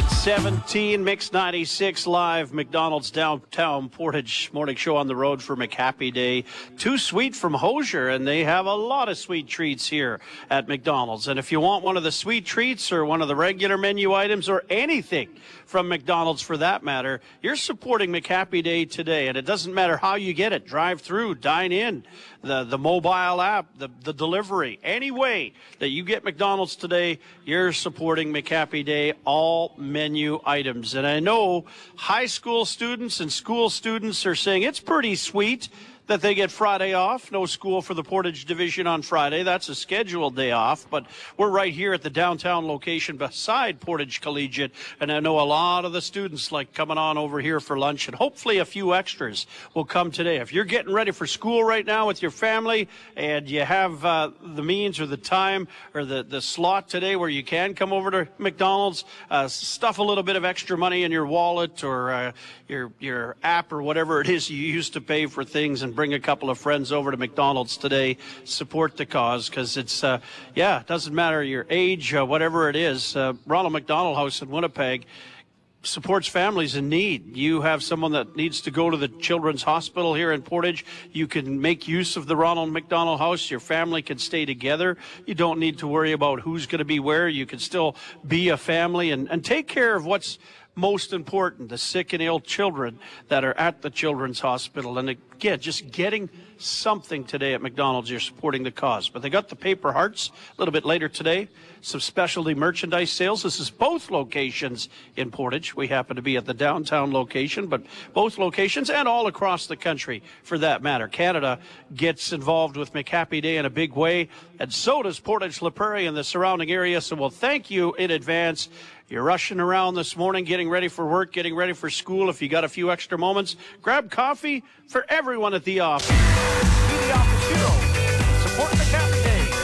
8:17, Mix 96 live, McDonald's downtown Portage morning show on the road for McHappy Day. Too Sweet from Hosier, and they have a lot of sweet treats here at McDonald's. And if you want one of the sweet treats or one of the regular menu items or anything from McDonald's for that matter, you're supporting McHappy Day today. And it doesn't matter how you get it, drive through, dine in, the mobile app, the delivery, any way that you get McDonald's today, you're supporting McHappy Day, all menu items. And I know high school students and school students are saying it's pretty sweet that they get Friday off. No school for the Portage Division on Friday. That's a scheduled day off, but we're right here at the downtown location beside Portage Collegiate, and I know a lot of the students like coming on over here for lunch, and hopefully a few extras will come today. If you're getting ready for school right now with your family and you have the means or the time or the slot today where you can come over to McDonald's, stuff a little bit of extra money in your wallet or your app or whatever it is you used to pay for things, and bring a couple of friends over to McDonald's today. Support the cause, because it's, it doesn't matter your age, whatever it is. Ronald McDonald House in Winnipeg supports families in need. You have someone that needs to go to the Children's Hospital here in Portage, you can make use of the Ronald McDonald House. Your family can stay together. You don't need to worry about who's going to be where. You can still be a family and take care of what's most important, the sick and ill children that are at the Children's Hospital. And again, just getting something today at McDonald's, you're supporting the cause. But they got the paper hearts a little bit later today, some specialty merchandise sales. This is both locations in Portage. We happen to be at the downtown location, but both locations and all across the country for that matter. Canada gets involved with McHappy Day in a big way, and so does Portage La Prairie and the surrounding area. So we'll thank you in advance. You're rushing around this morning, getting ready for work, getting ready for school. If you got a few extra moments, grab coffee for everyone at the office.